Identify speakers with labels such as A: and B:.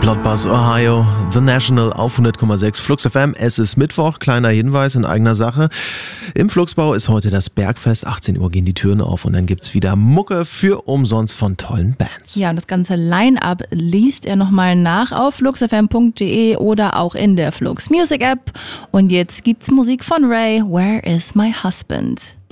A: Bloodbuzz Ohio, The National auf 100,6 Flux FM. Es ist Mittwoch, kleiner Hinweis in eigener Sache. Im Fluxbau ist heute das Bergfest, 18 Uhr gehen die Türen auf und dann gibt's wieder Mucke für umsonst von tollen Bands.
B: Ja, und das ganze Line-Up liest ihr nochmal nach auf fluxfm.de oder auch in der Flux Music App. Und jetzt gibt's Musik von Ray, Where is my husband?